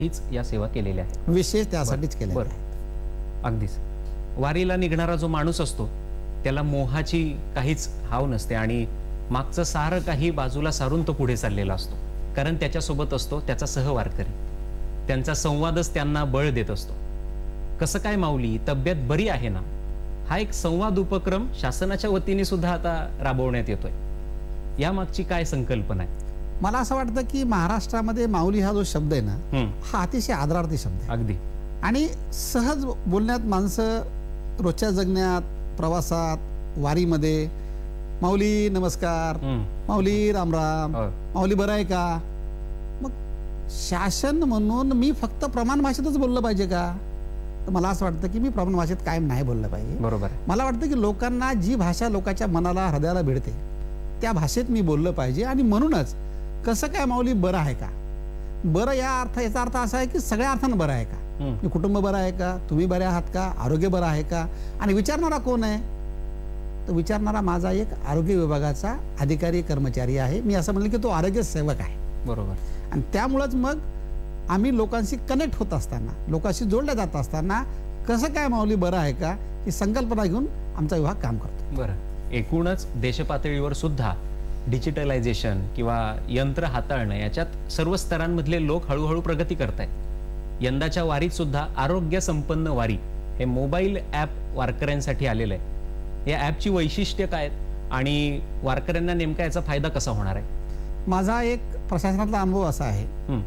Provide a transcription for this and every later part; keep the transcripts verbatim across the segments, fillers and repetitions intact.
हीच या सेवा केलेल्या आहेत, विशेष त्यासाठीच केलेल्या आहेत. अगदीच. वारीला निघणारा जो माणूस असतो त्याला मोहाची काहीच हाव नसते आणि मागचं सारं काही बाजूला सारून तो पुढे चाललेला असतो, कारण त्याच्यासोबत असतो त्याचा सहवारकरी. त्यांचा संवादच त्यांना बळ देत असतो. कसं काय माऊली, तब्येत बरी आहे ना? हा एक संवाद उपक्रम शासनाच्या वतीने सुद्धा आता राबवण्यात येतोय. या मागची काय संकल्पना आहे? मला असं वाटतं की महाराष्ट्रामध्ये माऊली हा जो शब्द आहे ना, हा अतिशय आदरार्थी शब्द आहे. अगदी. आणि सहज बोलण्यात माणसं रोजच्या जगण्यात, प्रवासात, वारीमध्ये माऊली नमस्कार, माऊली रामराम, माऊली बरं आहे का? मग शासन म्हणून मी फक्त प्रमाण भाषेतच बोललं पाहिजे का? तर मला असं वाटतं की मी प्रमाण भाषेत कायम नाही बोललं पाहिजे. बरोबर. मला वाटतं की लोकांना जी भाषा लोकांच्या मनाला, हृदयाला भिडते त्या भाषेत मी बोललं पाहिजे. आणि म्हणूनच कसं काय माऊली बरं आहे का? बरं या अर्थ याचा अर्थ असा आहे की सगळ्या अर्थानं बरं आहे का? मी कुटुंब बरं आहे का? तुम्ही बरे आहात का? आरोग्य बरं आहे का? आणि विचारणारा कोण आहे? तर विचारणारा माझा एक आरोग्य विभागाचा अधिकारी कर्मचारी आहे. मी असं म्हणलं की तो आरोग्य सेवक आहे. बरोबर. आणि त्यामुळंच मग आम्ही लोकांशी कनेक्ट होत असताना, लोकांशी जोडल्या जात असताना कसं काय माऊली बरं आहे का ही संकल्पना घेऊन आमचा विभाग काम करतो. बरं. एकूणच देशपातळीवर सुद्धा डिजिटलायझेशन किंवा यंत्र हाताळणं याच्यात सर्व स्तरांमधले लोक हळूहळू प्रगती करतायत. यंदाच्या वारीत सुद्धा आरोग्य संपन्न वारी हे मोबाईल ॲप वारकऱ्यांसाठी आलेलं आहे. या ॲपची वैशिष्ट्य काय आहेत आणि वारकऱ्यांना नेमका याचा फायदा कसा होणार आहे? माझा एक प्रशासनातला अनुभव असा आहे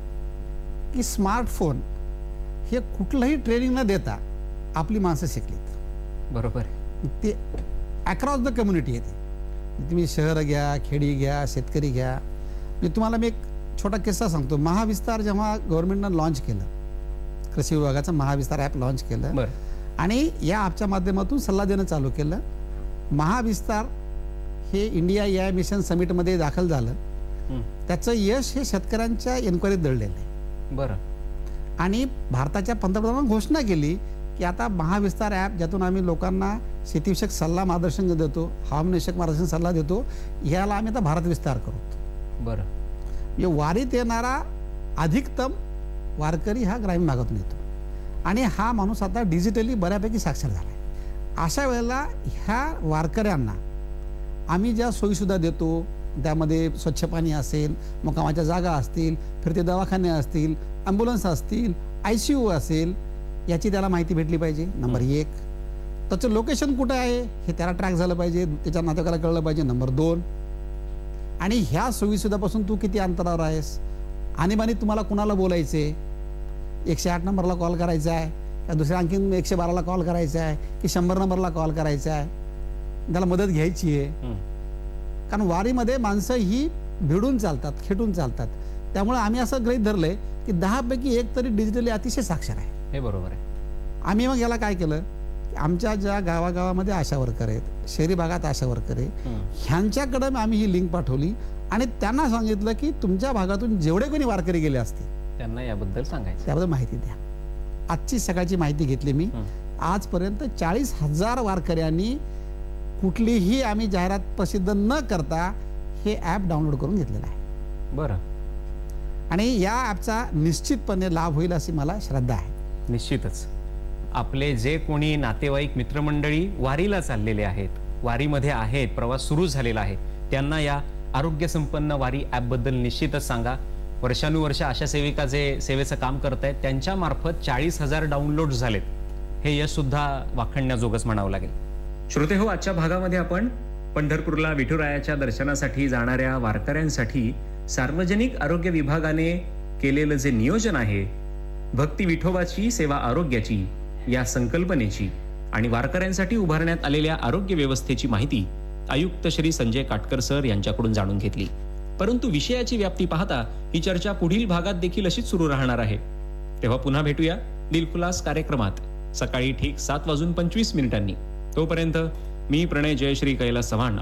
की स्मार्टफोन हे कुठलंही ट्रेनिंग न देता आपली माणसं शिकलीत. बरोबर. ते अक्रॉस द कम्युनिटी येते. तुम्ही शहर घ्या, खेडी घ्या, शेतकरी घ्या. मी तुम्हाला मी एक छोटा किस्सा सांगतो. महाविस्तार जेव्हा गव्हर्नमेंटनं लॉन्च केलं, कृषी विभागाचं महाविस्तार ॲप लॉन्च केलं आणि या ॲपच्या माध्यमातून सल्ला देणं चालू केलं. महाविस्तार हे इंडिया ए आय मिशन समिटमध्ये दाखल झालं. त्याचं यश हे शेतकऱ्यांच्या एन्क्वायरीत दडलेलं आहे. बरं. आणि भारताच्या पंतप्रधानांनी घोषणा केली की आता महाविस्तार ॲप ज्यातून आम्ही लोकांना शेतीविषयक सल्ला मार्गदर्शन देतो, हवामानविषयक मार्गदर्शन सल्ला देतो, याला आम्ही आता भारत विस्तार करू. बरं. म्हणजे वारीत येणारा अधिकतम वारकरी हा ग्रामीण भागातून येतो आणि हा माणूस आता डिजिटली बऱ्यापैकी साक्षर झाला आहे. अशा वेळेला ह्या वारकऱ्यांना आम्ही ज्या सोयीसुद्धा देतो, त्यामध्ये स्वच्छ पाणी असेल, मुक्कामाच्या जागा असतील, फिरते दवाखाने असतील, ॲम्ब्युलन्स असतील, आय सी यू असेल, याची त्याला माहिती भेटली पाहिजे. नंबर एक. त्याचं लोकेशन कुठं आहे हे त्याला ट्रॅक झालं पाहिजे, त्याच्या नातेवाईकाला कळलं पाहिजे. नंबर दोन. आणि ह्या सोयीसुद्धापासून तू किती अंतरावर आहेस, आणीबाणी तुम्हाला कुणाला बोलायचे, एकशे आठ नंबरला कॉल करायचा आहे का दुसऱ्या आणखीन एकशे बाराला कॉल करायचा आहे की शंभर नंबरला कॉल करायचा आहे, त्याला मदत घ्यायची आहे. कारण वारीमध्ये माणसं ही भिडून चालतात, खेटून चालतात. त्यामुळे आम्ही असं गृहीत धरलंय की दहापैकी एक तरी डिजिटली अतिशय साक्षर आहे. हे बरोबर आहे. आम्ही मग याला काय केलं की आमच्या ज्या गावागावामध्ये आशा वर्कर आहेत, शहरी भागात आशा वर्कर आहे, ह्यांच्याकडं आम्ही ही लिंक पाठवली आणि त्यांना सांगितलं की तुमच्या भागातून जेवढे कोणी वारकरी गेले असतील त्यांना याबद्दल सांगायचं, त्याबद्दल माहिती द्या. आजची सकाळची माहिती घेतली मी. आजपर्यंत चाळीस हजार वारकऱ्यांनी कुठलीही आम्ही जाहिरात प्रसिद्ध न करता हे ॲप डाउनलोड करून घेतलेलं आहे. बरं. आणि या ॲपचा निश्चितपणे लाभ होईल अशी मला श्रद्धा आहे. निश्चितच. आपले जे कोणी नातेवाईक मित्रमंडळी वारीला चाललेले आहेत, वारीमध्ये आहेत, प्रवास सुरू झालेला आहे, त्यांना या आरोग्य संपन्न वारी ॲपबद्दल निश्चितच सांगा. वर्षानुवर्ष आशा सेविका जे सेवेचं काम करत आहेत त्यांच्या मार्फत चाळीस हजार डाउनलोड झालेत. हे यश सुद्धा वाखणण्याजोगच म्हणावं लागेल. श्रोते हो, आजच्या भागामध्ये आपण पंढरपूरला विठुरायाच्या दर्शनासाठी जाणाऱ्या वारकऱ्यांसाठी सार्वजनिक आरोग्य विभागाने केलेलं जे नियोजन आहे, भक्ती विठोबाची सेवा आरोग्याची या संकल्पनेची आणि वारकऱ्यांसाठी उभारण्यात आलेल्या आरोग्य व्यवस्थेची माहिती आयुक्त श्री संजय काटकर सर यांच्याकडून जाणून घेतली. परंतु विषयाची व्याप्ती पाहता ही चर्चा पुढील भागात देखील अशीच सुरू राहणार आहे. तेव्हा पुन्हा भेटूया दिलखुलास कार्यक्रमात सकाळी ठीक सात वाजून पंचवीस मिनिटांनी. तोपर्यंत मी प्रणय जयश्री कैलास चव्हाण